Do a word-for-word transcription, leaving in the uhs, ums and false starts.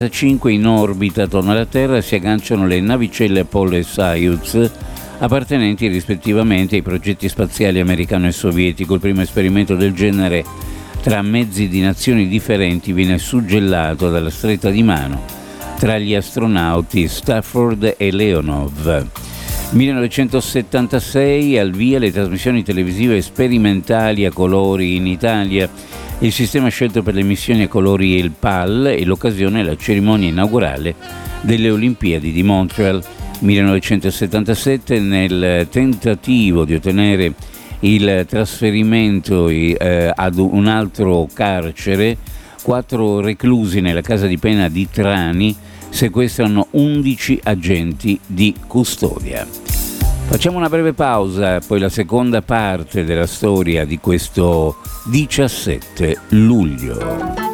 cinque in orbita attorno alla Terra si agganciano le navicelle Apollo e Soyuz, appartenenti rispettivamente ai progetti spaziali americano e sovietico. Il primo esperimento del genere tra mezzi di nazioni differenti viene suggellato dalla stretta di mano tra gli astronauti Stafford e Leonov. millenovecentosettantasei, al via le trasmissioni televisive sperimentali a colori in Italia. Il sistema scelto per le emissioni a colori è il P A L e l'occasione è la cerimonia inaugurale delle Olimpiadi di Montreal. millenovecentosettantasette, nel tentativo di ottenere il trasferimento eh, ad un altro carcere, quattro reclusi nella casa di pena di Trani sequestrano undici agenti di custodia. Facciamo una breve pausa, poi la seconda parte della storia di questo diciassette luglio.